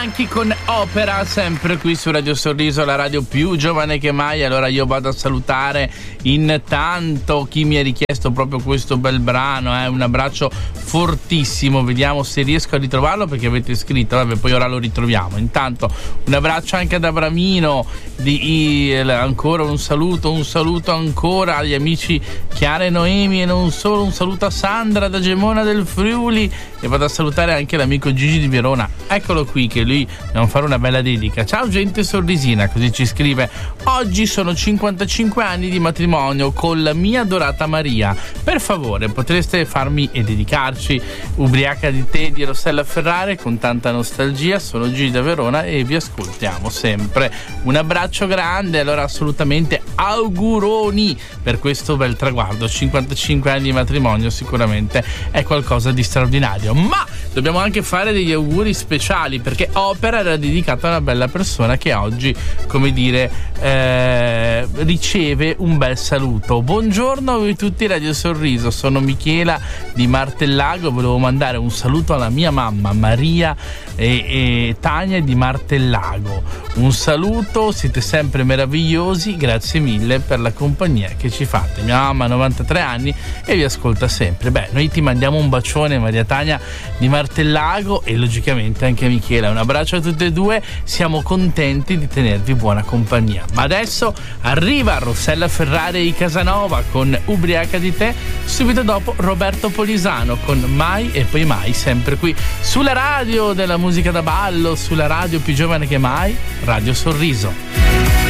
Bianchi con Opera, sempre qui su Radio Sorriso, la radio più giovane che mai. Allora io vado a salutare intanto chi mi ha richiesto proprio questo bel brano, un abbraccio fortissimo, vediamo se riesco a ritrovarlo perché avete scritto, vabbè, poi ora lo ritroviamo. Intanto un abbraccio anche ad Abramino, ancora un saluto ancora agli amici Chiara e Noemi, e non solo, un saluto a Sandra da Gemona del Friuli, e vado a salutare anche l'amico Gigi di Verona, eccolo qui, che lui dobbiamo fare una bella dedica. Ciao gente sorrisina, così ci scrive: oggi sono 55 anni di matrimonio con la mia adorata Maria, per favore potreste farmi e dedicarci Ubriaca di te di Rossella Ferrare, con tanta nostalgia. Sono Gigi da Verona e vi ascoltiamo sempre. Un abbraccio grande. Allora assolutamente auguroni per questo bel traguardo, 55 anni di matrimonio sicuramente è qualcosa di straordinario, ma dobbiamo anche fare degli auguri speciali perché Opera era dedicata a una bella persona che oggi, come dire, riceve un bel saluto. Buongiorno a voi tutti, Radio Sorriso, sono Michela di Martellago, volevo mandare un saluto alla mia mamma Maria e Tania di Martellago. Un saluto, siete sempre meravigliosi, grazie mille per la compagnia che ci fate. Mia mamma ha 93 anni e vi ascolta sempre. Beh, noi ti mandiamo un bacione, Maria Tania di Martellago, e logicamente anche Michela. Un abbraccio a tutte e due, siamo contenti di tenervi buona compagnia. Ma adesso arriva Rossella Ferrare di Casanova con Ubriaca di te, subito dopo Roberto Polisano con Mai e poi mai, sempre qui sulla radio della musica da ballo, sulla radio più giovane che mai, Radio Sorriso.